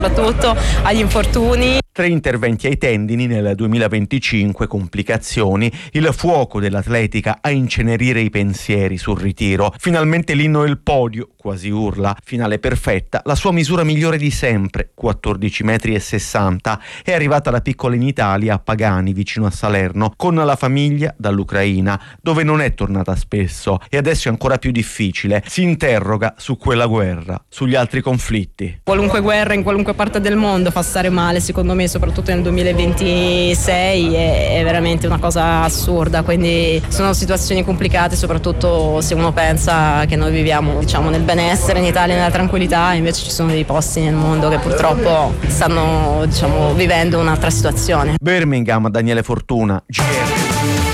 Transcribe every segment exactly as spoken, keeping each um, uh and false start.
soprattutto agli infortuni. Tre interventi ai tendini nel duemilaventicinque, complicazioni, il fuoco dell'atletica a incenerire i pensieri sul ritiro, finalmente l'inno del podio, quasi urla, finale perfetta, la sua misura migliore di sempre, quattordici metri e sessanta, è arrivata la piccola in Italia a Pagani, vicino a Salerno, con la famiglia dall'Ucraina, dove non è tornata spesso e adesso è ancora più difficile, si interroga su quella guerra, sugli altri conflitti. Qualunque guerra in qualunque parte del mondo fa stare male, secondo me, soprattutto nel duemilaventisei è, è veramente una cosa assurda, quindi sono situazioni complicate, soprattutto se uno pensa che noi viviamo, diciamo, nel benessere in Italia, nella tranquillità, invece ci sono dei posti nel mondo che purtroppo stanno, diciamo, vivendo un'altra situazione. Birmingham, Daniele Fortuna, G R.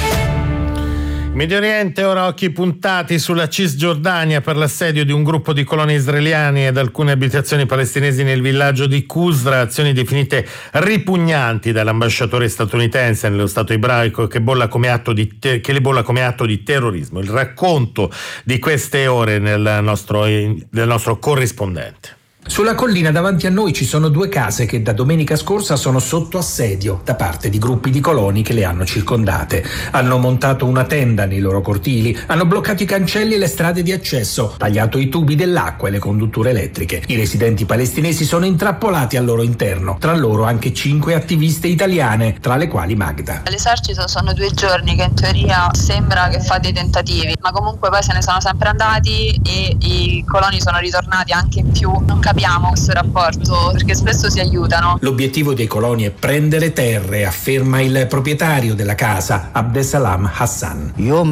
Medio Oriente, ora occhi puntati sulla Cisgiordania per l'assedio di un gruppo di coloni israeliani ed alcune abitazioni palestinesi nel villaggio di Qusra, azioni definite ripugnanti dall'ambasciatore statunitense nello Stato ebraico che, bolla come atto di te- che le bolla come atto di terrorismo. Il racconto di queste ore nel nostro, del nostro corrispondente. Sulla collina davanti a noi ci sono due case che da domenica scorsa sono sotto assedio da parte di gruppi di coloni che le hanno circondate. Hanno montato una tenda nei loro cortili, hanno bloccato i cancelli e le strade di accesso, tagliato i tubi dell'acqua e le condutture elettriche. I residenti palestinesi sono intrappolati al loro interno, tra loro anche cinque attiviste italiane, tra le quali Magda. L'esercito sono due giorni che in teoria sembra che fa dei tentativi, ma comunque poi se ne sono sempre andati e i coloni sono ritornati anche in più. Non capisco Abbiamo questo rapporto perché spesso si aiutano. L'obiettivo dei coloni è prendere terre, afferma il proprietario della casa, Abdesalam Hassan.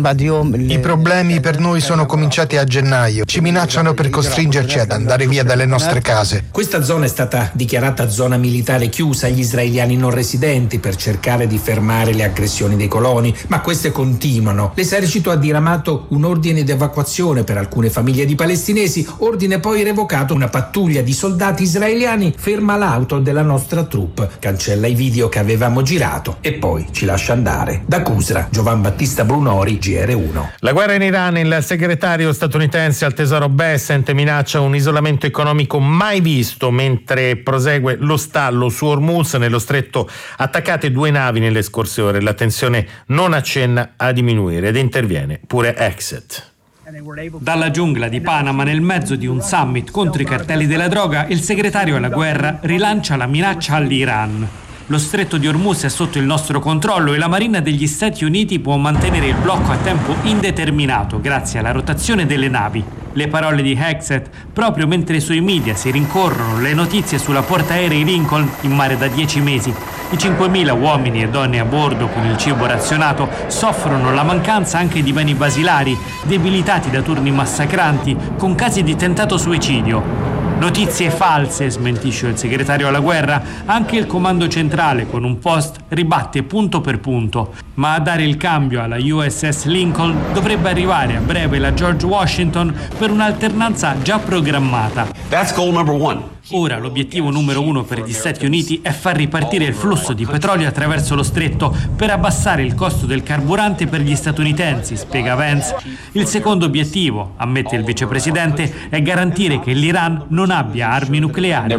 I problemi per noi sono cominciati a gennaio. Ci minacciano per costringerci ad andare via dalle nostre case. Questa zona è stata dichiarata zona militare chiusa agli israeliani non residenti per cercare di fermare le aggressioni dei coloni, ma queste continuano. L'esercito ha diramato un ordine di evacuazione per alcune famiglie di palestinesi, ordine poi revocato. Una pattuglia di soldati israeliani ferma l'auto della nostra troupe, cancella i video che avevamo girato e poi ci lascia andare. Da Qusra, Giovan Battista Brunori, G R uno. La guerra in Iran, il segretario statunitense al tesoro Bessent minaccia un isolamento economico mai visto mentre prosegue lo stallo su Hormuz, nello stretto attaccate due navi nelle scorse ore. La tensione non accenna a diminuire ed interviene pure Exit. Dalla giungla di Panama, nel mezzo di un summit contro i cartelli della droga, il segretario alla guerra rilancia la minaccia all'Iran. Lo stretto di Hormuz è sotto il nostro controllo e la Marina degli Stati Uniti può mantenere il blocco a tempo indeterminato grazie alla rotazione delle navi. Le parole di Hexet proprio mentre sui media si rincorrono le notizie sulla portaerei Lincoln in mare da dieci mesi. I cinquemila uomini e donne a bordo con il cibo razionato soffrono la mancanza anche di beni basilari, debilitati da turni massacranti, con casi di tentato suicidio. Notizie false, smentisce il segretario alla guerra. Anche il comando centrale con un post ribatte punto per punto. Ma a dare il cambio alla U S S Lincoln dovrebbe arrivare a breve la George Washington per un'alternanza già programmata. That's goal number one. Ora l'obiettivo numero uno per gli Stati Uniti è far ripartire il flusso di petrolio attraverso lo stretto per abbassare il costo del carburante per gli statunitensi, spiega Vance. Il secondo obiettivo, ammette il vicepresidente, è garantire che l'Iran non abbia armi nucleari.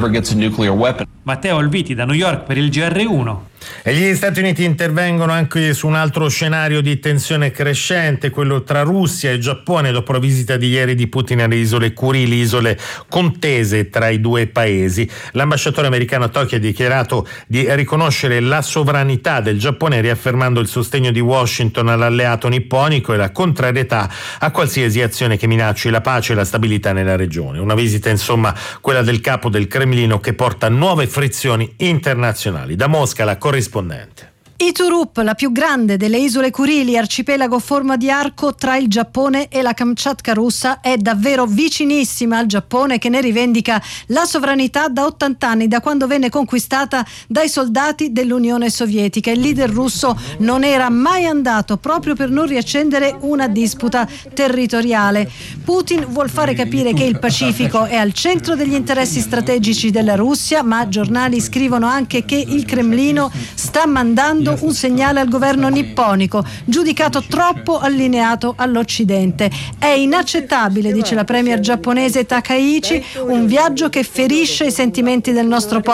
Matteo Alviti da New York per il G R uno. E gli Stati Uniti intervengono anche su un altro scenario di tensione crescente, quello tra Russia e Giappone, dopo la visita di ieri di Putin alle isole Kurili, isole contese tra i due paesi. L'ambasciatore americano a Tokyo ha dichiarato di riconoscere la sovranità del Giappone, riaffermando il sostegno di Washington all'alleato nipponico e la contrarietà a qualsiasi azione che minacci la pace e la stabilità nella regione. Una visita, insomma, quella del capo del Cremlino, che porta nuove frizioni internazionali. Da Mosca la corrispondente. Iturup, la più grande delle isole Kurili, arcipelago a forma di arco tra il Giappone e la Kamchatka russa, è davvero vicinissima al Giappone, che ne rivendica la sovranità da ottanta anni, da quando venne conquistata dai soldati dell'Unione Sovietica. Il leader russo non era mai andato proprio per non riaccendere una disputa territoriale. Putin vuol fare capire che il Pacifico è al centro degli interessi strategici della Russia, ma giornali scrivono anche che il Cremlino sta mandando un segnale al governo nipponico, giudicato troppo allineato all'Occidente. È inaccettabile, dice la premier giapponese Takaichi, un viaggio che ferisce i sentimenti del nostro popolo.